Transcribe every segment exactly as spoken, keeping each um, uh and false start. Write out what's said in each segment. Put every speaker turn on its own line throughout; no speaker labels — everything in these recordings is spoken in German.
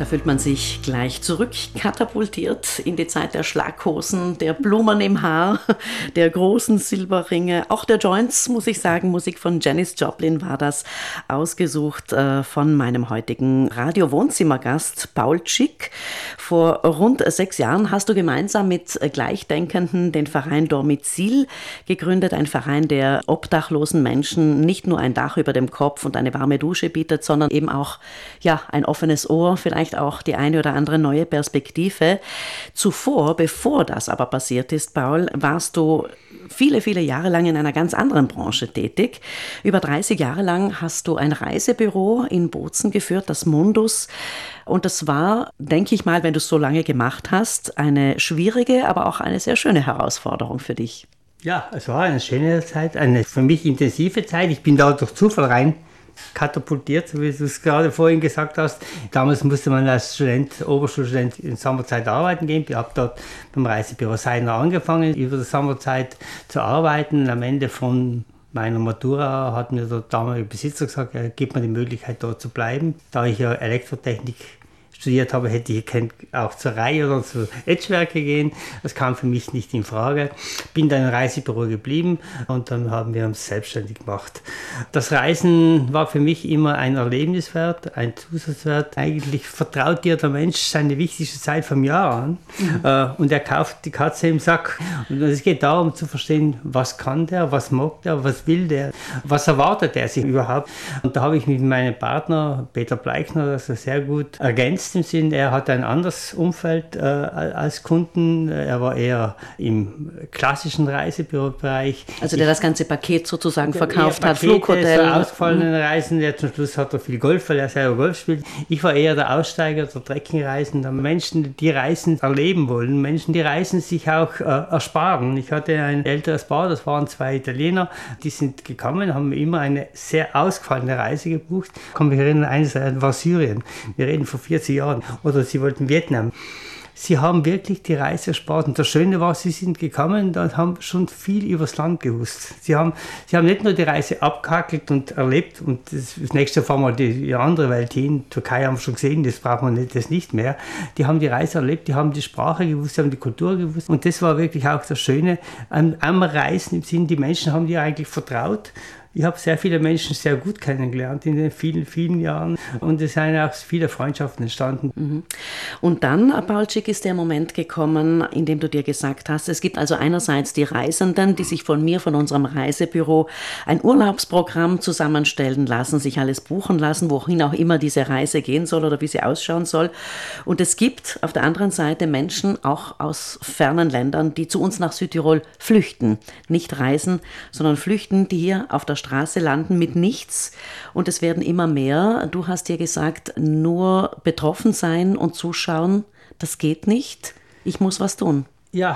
Da fühlt man sich gleich zurückkatapultiert in die Zeit der Schlaghosen, der Blumen im Haar, der großen Silberringe, auch der Joints, muss ich sagen. Musik von Janis Joplin war das, ausgesucht äh, von meinem heutigen Radio-Wohnzimmergast Paul Schick. Vor rund sechs Jahren hast du gemeinsam mit Gleichdenkenden den Verein Dormizil gegründet, ein Verein, der obdachlosen Menschen nicht nur ein Dach über dem Kopf und eine warme Dusche bietet, sondern eben auch ja, ein offenes Ohr, vielleicht auch die eine oder andere neue Perspektive. Zuvor, bevor das aber passiert ist, Paul, warst du viele, viele Jahre lang in einer ganz anderen Branche tätig. Über dreißig Jahre lang hast du ein Reisebüro in Bozen geführt, das Mundus. Und das war, denke ich mal, wenn du es so lange gemacht hast, eine schwierige, aber auch eine sehr schöne Herausforderung für dich.
Ja, es war eine schöne Zeit, eine für mich intensive Zeit. Ich bin da durch Zufall rein katapultiert, so wie du es gerade vorhin gesagt hast. Damals musste man als Student, Oberschulstudent in Sommerzeit arbeiten gehen. Ich habe dort beim Reisebüro Seidner angefangen, über die Sommerzeit zu arbeiten. Am Ende von meiner Matura hat mir der damalige Besitzer gesagt, er gibt mir die Möglichkeit, dort zu bleiben. Da ich ja Elektrotechnik studiert habe, hätte ich auch zur Reihe oder zu Edgewerke gehen. Das kam für mich nicht in Frage. Bin dann im Reisebüro geblieben und dann haben wir uns selbstständig gemacht. Das Reisen war für mich immer ein Erlebniswert, ein Zusatzwert. Eigentlich vertraut dir der Mensch seine wichtigste Zeit vom Jahr an mhm. und er kauft die Katze im Sack. Und es geht darum zu verstehen, was kann der, was mag der, was will der, was erwartet er sich überhaupt. Und da habe ich mich mit meinem Partner Peter Bleichner das sehr gut ergänzt. Im Sinn, er hat ein anderes Umfeld äh, als Kunden. Er war eher im klassischen Reisebürobereich.
Also der ich, das ganze Paket sozusagen verkauft hat,
Pakete,
Flughotel.
So ausgefallene Reisen, der zum Schluss hat er viel Golf, weil er selber Golf spielt. Ich war eher der Aussteiger, der Trekkingreisende. Menschen, die Reisen erleben wollen, Menschen, die Reisen sich auch äh, ersparen. Ich hatte ein älteres Paar, das waren zwei Italiener, die sind gekommen, haben immer eine sehr ausgefallene Reise gebucht. Ich kann mich erinnern, eines war Syrien. Wir reden vor vierzig Jahren. Oder sie wollten Vietnam. Sie haben wirklich die Reise erspart. Und das Schöne war, sie sind gekommen und haben schon viel über das Land gewusst. Sie haben, sie haben nicht nur die Reise abgehackelt und erlebt und das, das nächste fahren wir die, die andere Welt hin. Türkei haben wir schon gesehen, das braucht man nicht, das nicht mehr. Die haben die Reise erlebt, die haben die Sprache gewusst, die haben die Kultur gewusst. Und das war wirklich auch das Schöne am, am Reisen im Sinn, die Menschen haben dir eigentlich vertraut. Ich habe sehr viele Menschen sehr gut kennengelernt in den vielen, vielen Jahren und es sind auch viele Freundschaften entstanden.
Mhm. Und dann, Paul Schick, ist der Moment gekommen, in dem du dir gesagt hast, es gibt also einerseits die Reisenden, die sich von mir, von unserem Reisebüro, ein Urlaubsprogramm zusammenstellen lassen, sich alles buchen lassen, wohin auch immer diese Reise gehen soll oder wie sie ausschauen soll. Und es gibt auf der anderen Seite Menschen, auch aus fernen Ländern, die zu uns nach Südtirol flüchten. Nicht reisen, sondern flüchten, die hier auf der Straße landen mit nichts und es werden immer mehr. Du hast ja gesagt, nur betroffen sein und zuschauen, das geht nicht. Ich muss was tun.
Ja,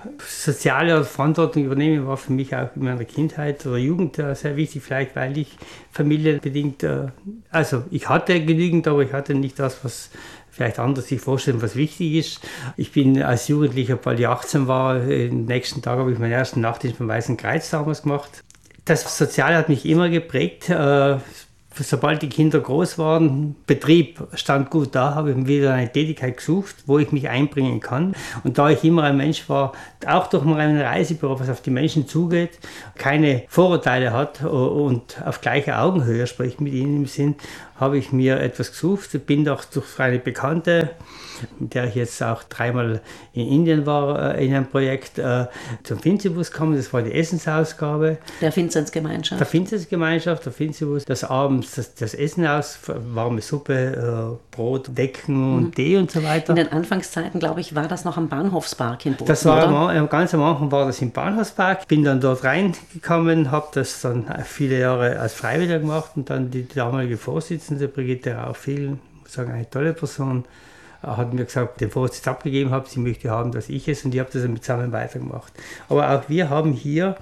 soziale Verantwortung übernehmen war für mich auch in meiner Kindheit oder Jugend sehr wichtig, vielleicht weil ich familienbedingt, also ich hatte genügend, aber ich hatte nicht das, was vielleicht andere sich vorstellen, was wichtig ist. Ich bin als Jugendlicher, weil ich achtzehn war, am nächsten Tag habe ich meinen ersten Nachtdienst beim Weißen Kreuz damals gemacht. Das Soziale hat mich immer geprägt. Äh, sobald die Kinder groß waren, Betrieb stand gut da, habe ich mir wieder eine Tätigkeit gesucht, wo ich mich einbringen kann. Und da ich immer ein Mensch war, auch durch mein Reisebüro, was auf die Menschen zugeht, keine Vorurteile hat und auf gleicher Augenhöhe spricht mit ihnen im Sinn, habe ich mir etwas gesucht. Ich bin auch durch eine Bekannte, mit der ich jetzt auch dreimal in Indien war, in einem Projekt äh, zum Finzibus gekommen. Das war die Essensausgabe.
Der Vinzenzgemeinschaft.
Der Vinzenzgemeinschaft, der Finzibus. Das abends das, das Essen aus, warme Suppe, äh, Brot, Decken und mhm. Tee und so weiter.
In den Anfangszeiten, glaube ich, war das noch am Bahnhofspark in Bozen,
das war
oder?
Am, ganz am Anfang war das im Bahnhofspark. Bin dann dort reingekommen, habe das dann viele Jahre als Freiwilliger gemacht und dann die damalige Vorsitzende, Brigitte Rauch-Viel, ich muss sagen, eine tolle Person, hat mir gesagt, den Vorsitz abgegeben habe, sie möchte haben, dass ich es, und ich habe das dann zusammen weitergemacht. Aber auch wir haben hier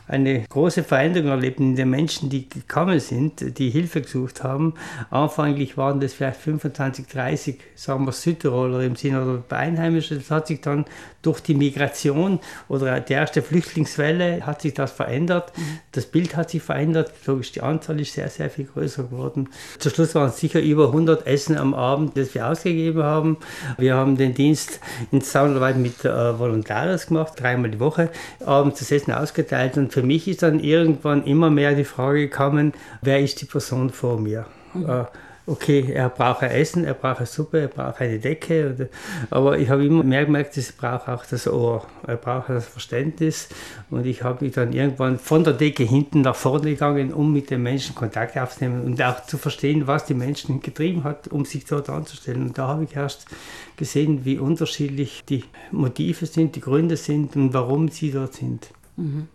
eine große Veränderung erlebt in den Menschen, die gekommen sind, die Hilfe gesucht haben. Anfänglich waren das vielleicht fünfundzwanzig, dreißig, sagen wir Südtiroler im Sinne oder Einheimische. Das hat sich dann durch die Migration oder die erste Flüchtlingswelle hat sich das verändert. Mhm. Das Bild hat sich verändert. Logisch, die Anzahl ist sehr, sehr viel größer geworden. Zum Schluss waren es sicher über hundert Essen am Abend, das wir ausgegeben haben. Wir haben den Dienst in Zusammenarbeit mit äh, Volontaris gemacht, dreimal die Woche, abends das Essen ausgeteilt. Und für mich ist dann irgendwann immer mehr die Frage gekommen, wer ist die Person vor mir? Mhm. Äh, Okay, er braucht ein Essen, er braucht eine Suppe, er braucht eine Decke. Oder, aber ich habe immer mehr gemerkt, es braucht auch das Ohr, er braucht das Verständnis. Und ich habe mich dann irgendwann von der Decke hinten nach vorne gegangen, um mit den Menschen Kontakt aufzunehmen und auch zu verstehen, was die Menschen getrieben hat, um sich dort anzustellen. Und da habe ich erst gesehen, wie unterschiedlich die Motive sind, die Gründe sind und warum sie dort sind.
Mhm.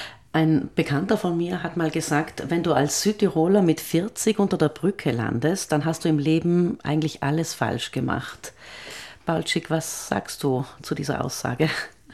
Ein Bekannter von mir hat mal gesagt, wenn du als Südtiroler mit vierzig unter der Brücke landest, dann hast du im Leben eigentlich alles falsch gemacht. Balczyk, was sagst du zu dieser Aussage?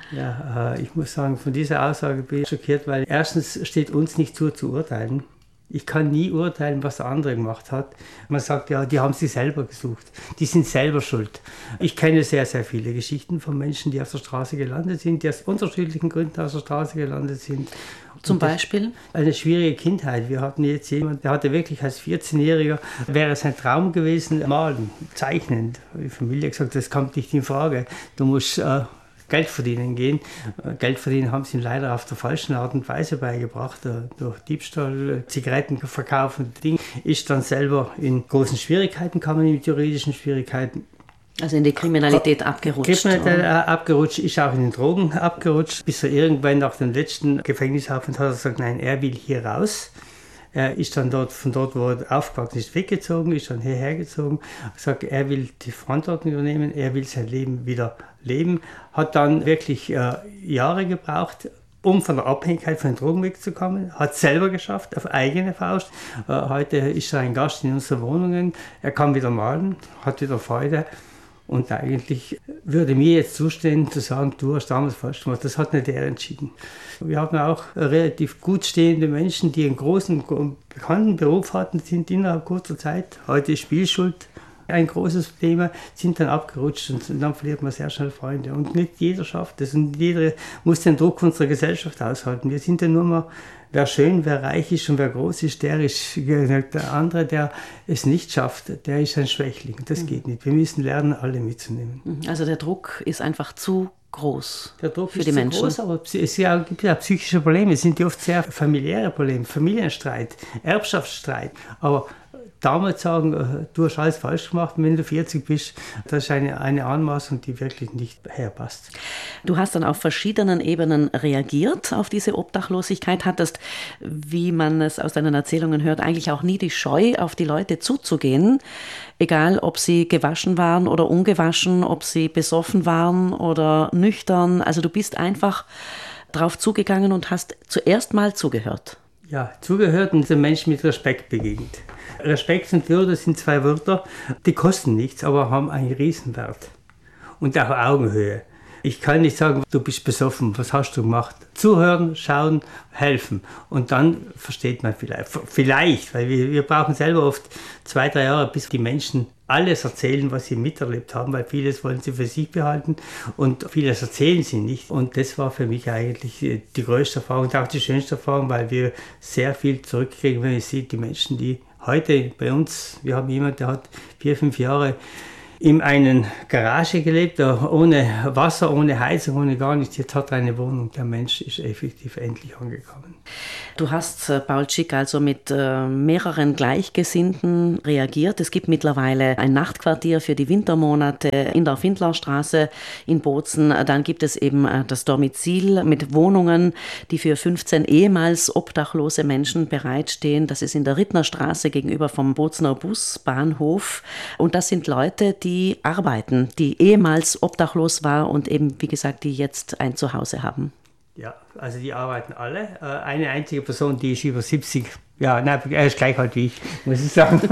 Ja, äh, ich muss sagen, von dieser Aussage bin ich schockiert, weil erstens steht uns nicht zu, zu urteilen. Ich kann nie urteilen, was der andere gemacht hat. Man sagt, ja, die haben sich selber gesucht. Die sind selber schuld. Ich kenne sehr, sehr viele Geschichten von Menschen, die auf der Straße gelandet sind, die aus unterschiedlichen Gründen auf der Straße gelandet sind.
Zum Beispiel?
Eine schwierige Kindheit. Wir hatten jetzt jemanden, der hatte wirklich als vierzehnjähriger, wäre sein Traum gewesen, malen, zeichnen. Die Familie hat gesagt, das kommt nicht in Frage. Du musst äh, Geld verdienen gehen. Geld verdienen haben sie ihm leider auf der falschen Art und Weise beigebracht, durch Diebstahl, Zigarettenverkauf und Ding. Ist dann selber in großen Schwierigkeiten, kann man mit juridischen Schwierigkeiten.
Also in die Kriminalität abgerutscht.
Kriminalität abgerutscht, ist auch in den Drogen abgerutscht, bis er irgendwann nach dem letzten Gefängnisaufenthalt hat er gesagt, nein, er will hier raus. Er ist dann dort, von dort, wo er aufgewachsen ist, weggezogen, ist dann hierher gezogen, sagt, er will die Verantwortung übernehmen, er will sein Leben wieder leben, hat dann wirklich äh, Jahre gebraucht, um von der Abhängigkeit von den Drogen wegzukommen, hat es selber geschafft, auf eigene Faust. Äh, heute ist er ein Gast in unseren Wohnungen, er kann wieder malen, hat wieder Freude. Und eigentlich würde mir jetzt zustehen, zu sagen, du hast damals falsch gemacht. Das hat nicht er entschieden. Wir haben auch relativ gut stehende Menschen, die einen großen, bekannten Beruf hatten, sind innerhalb kurzer Zeit, heute ist Spielschuld ein großes Thema, sind dann abgerutscht und dann verliert man sehr schnell Freunde. Und nicht jeder schafft das und jeder muss den Druck unserer Gesellschaft aushalten. Wir sind ja nur mal, wer schön, wer reich ist und wer groß ist, der ist der andere, der es nicht schafft, der ist ein Schwächling. Das geht nicht. Wir müssen lernen, alle mitzunehmen.
Also der Druck ist einfach zu groß
der Druck
für
ist
die
zu
Menschen.
Groß, aber es gibt ja psychische Probleme. Es sind ja oft sehr familiäre Probleme, Familienstreit, Erbschaftsstreit. Aber damals sagen, du hast alles falsch gemacht, wenn du vierzig bist, das ist eine, eine Anmaßung, die wirklich nicht herpasst.
Du hast dann auf verschiedenen Ebenen reagiert auf diese Obdachlosigkeit, hattest, wie man es aus deinen Erzählungen hört, eigentlich auch nie die Scheu, auf die Leute zuzugehen, egal ob sie gewaschen waren oder ungewaschen, ob sie besoffen waren oder nüchtern. Also du bist einfach drauf zugegangen und hast zuerst mal zugehört.
Ja, zugehört und den Menschen mit Respekt begegnet. Respekt und Würde sind zwei Wörter, die kosten nichts, aber haben einen Riesenwert. Und auch Augenhöhe. Ich kann nicht sagen, du bist besoffen, was hast du gemacht? Zuhören, schauen, helfen. Und dann versteht man vielleicht, vielleicht weil wir, wir brauchen selber oft zwei, drei Jahre, bis die Menschen alles erzählen, was sie miterlebt haben, weil vieles wollen sie für sich behalten und vieles erzählen sie nicht. Und das war für mich eigentlich die größte Erfahrung und auch die schönste Erfahrung, weil wir sehr viel zurückkriegen, wenn man sieht, die Menschen, die heute bei uns, wir haben jemanden, der hat vier, fünf Jahre in einer Garage gelebt, ohne Wasser, ohne Heizung, ohne gar nichts. Jetzt hat er eine Wohnung. Der Mensch ist effektiv endlich angekommen.
Du hast, Balczyk, also mit äh, mehreren Gleichgesinnten reagiert. Es gibt mittlerweile ein Nachtquartier für die Wintermonate in der Findlerstraße in Bozen. Dann gibt es eben äh, das Domizil mit Wohnungen, die für fünfzehn ehemals obdachlose Menschen bereitstehen. Das ist in der Rittnerstraße gegenüber vom Bozener Busbahnhof. Und das sind Leute, die die arbeiten, die ehemals obdachlos war und eben, wie gesagt, die jetzt ein Zuhause haben.
Ja, also die arbeiten alle. Eine einzige Person, die ist über siebzig, ja, nein, er ist gleich alt wie ich, muss ich sagen.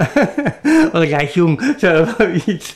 Oder gleich jung.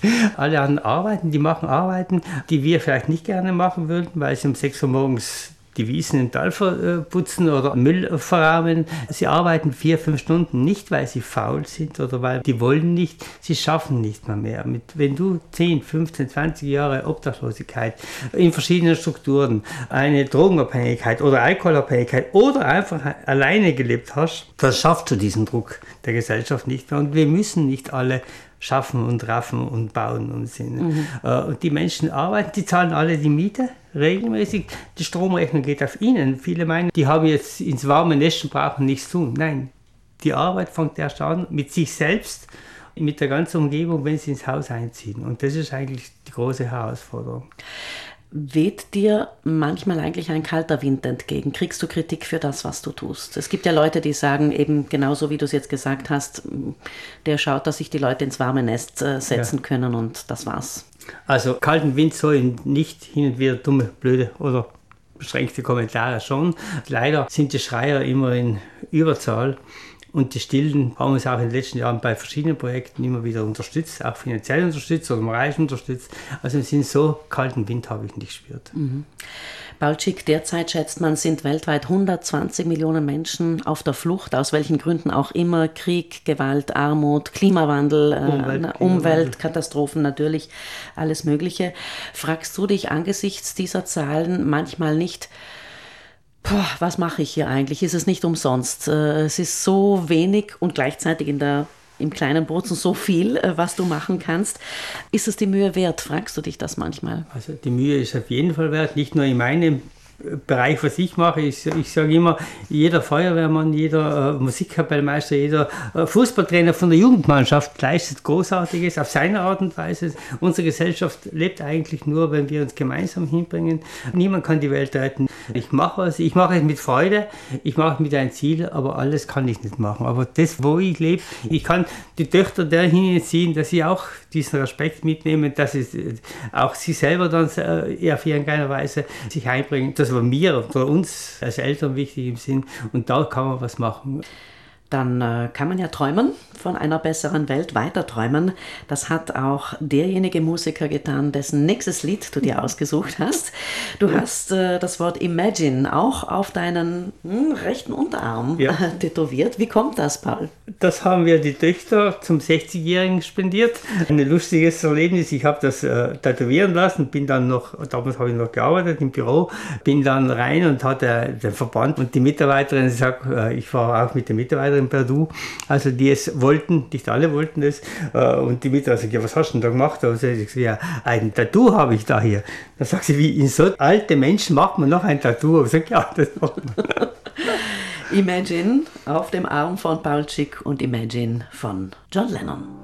Alle anderen arbeiten, die machen Arbeiten, die wir vielleicht nicht gerne machen würden, weil sie um sechs Uhr morgens die Wiesen im Tal putzen oder Müll verrahmen. Sie arbeiten vier, fünf Stunden, nicht weil sie faul sind oder weil die wollen nicht, sie schaffen nicht mal mehr. Mit, wenn du zehn, fünfzehn, zwanzig Jahre Obdachlosigkeit in verschiedenen Strukturen, eine Drogenabhängigkeit oder Alkoholabhängigkeit oder einfach alleine gelebt hast, dann schaffst du diesen Druck der Gesellschaft nicht mehr. Und wir müssen nicht alle schaffen und raffen und bauen und sind. Mhm. Und die Menschen arbeiten, die zahlen alle die Miete regelmäßig. Die Stromrechnung geht auf ihnen. Viele meinen, die haben jetzt ins warme Nest und brauchen nichts tun. Nein, die Arbeit fängt erst an mit sich selbst, mit der ganzen Umgebung, wenn sie ins Haus einziehen. Und das ist eigentlich die große Herausforderung.
Weht dir manchmal eigentlich ein kalter Wind entgegen? Kriegst du Kritik für das, was du tust? Es gibt ja Leute, die sagen, eben genauso wie du es jetzt gesagt hast, der schaut, dass sich die Leute ins warme Nest äh, setzen ja. können und das war's.
Also kalten Wind soll nicht hin und wieder dumme, blöde oder beschränkte Kommentare schon. Leider sind die Schreier immer in Überzahl. Und die Stillen haben uns auch in den letzten Jahren bei verschiedenen Projekten immer wieder unterstützt, auch finanziell unterstützt oder moralisch unterstützt. Also im Sinn, so kalten Wind habe ich nicht gespürt.
Mhm. Balczyk, derzeit schätzt man, sind weltweit hundertzwanzig Millionen Menschen auf der Flucht, aus welchen Gründen auch immer. Krieg, Gewalt, Armut, Klimawandel, Umwelt, äh, Umweltkatastrophen, natürlich alles Mögliche. Fragst du dich angesichts dieser Zahlen manchmal nicht, Puh, was mache ich hier eigentlich? Ist es nicht umsonst? Es ist so wenig und gleichzeitig in der, im kleinen Bozen so viel, was du machen kannst. Ist es die Mühe wert? Fragst du dich das manchmal?
Also die Mühe ist auf jeden Fall wert, nicht nur in meinem Bereich, was ich mache. Ich, ich sage immer, jeder Feuerwehrmann, jeder äh, Musikkapellmeister, jeder äh, Fußballtrainer von der Jugendmannschaft leistet Großartiges auf seine Art und Weise. Unsere Gesellschaft lebt eigentlich nur, wenn wir uns gemeinsam hinbringen. Niemand kann die Welt retten. Ich mache es, ich mache es mit Freude, ich mache es mit einem Ziel, aber alles kann ich nicht machen. Aber das, wo ich lebe, ich kann die Töchter dahin ziehen, dass sie auch diesen Respekt mitnehmen, dass es auch sie selber dann äh, auf irgendeine Weise sich einbringen. Das war mir oder uns als Eltern wichtig im Sinn und da kann man was machen.
Dann äh, kann man ja träumen, von einer besseren Welt weiter träumen. Das hat auch derjenige Musiker getan, dessen nächstes Lied du dir ausgesucht hast. Du ja. hast äh, das Wort Imagine auch auf deinen hm, rechten Unterarm ja. äh, tätowiert. Wie kommt das, Paul?
Das haben wir die Töchter zum sechzigjährigen spendiert. Ein lustiges Erlebnis. Ich habe das äh, tätowieren lassen, bin dann noch, damals habe ich noch gearbeitet im Büro, bin dann rein und hatte den Verband und die Mitarbeiterin sagt, äh, ich war auch mit der Mitarbeiterin per Du, also die es wollten, nicht alle wollten es, äh, und die Mitarbeiterin sagt, ja, was hast du denn da gemacht? Also ich sage, ja, ein Tattoo habe ich da hier. Dann sagt sie, wie in so alte Menschen macht man noch ein Tattoo? Ich sage, ja, das macht man.
Imagine auf dem Arm von Balczyk und Imagine von John Lennon.